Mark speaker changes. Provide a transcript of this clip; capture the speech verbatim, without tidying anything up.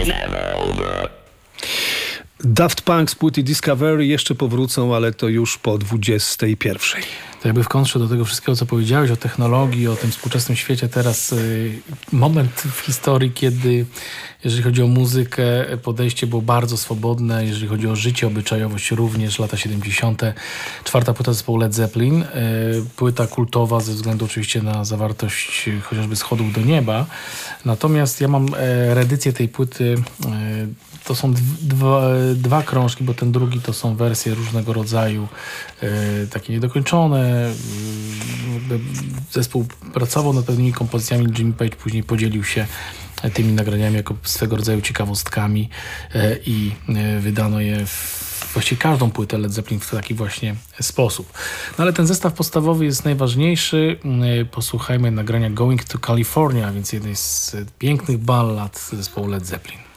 Speaker 1: Daft Punk z płyty Discovery jeszcze powrócą, ale to już po dwudziestej pierwszej.
Speaker 2: To jakby w kontrze do tego wszystkiego, co powiedziałeś o technologii, o tym współczesnym świecie, teraz y, moment w historii, kiedy jeżeli chodzi o muzykę, podejście było bardzo swobodne, jeżeli chodzi o życie, obyczajowość również, lata siedemdziesiąte. Czwarta płyta zespołu Led Zeppelin, y, płyta kultowa ze względu oczywiście na zawartość y, chociażby Schodów do nieba. Natomiast ja mam y, reedycję tej płyty, y, to są dwa, dwa krążki, bo ten drugi to są wersje różnego rodzaju, y, takie niedokończone. Zespół pracował nad pewnymi kompozycjami. Jimmy Page później podzielił się tymi nagraniami jako swego rodzaju ciekawostkami i wydano je w właściwie każdą płytę Led Zeppelin w taki właśnie sposób. No ale ten zestaw podstawowy jest najważniejszy. Posłuchajmy nagrania Going to California, więc jednej z pięknych ballad zespołu Led Zeppelin.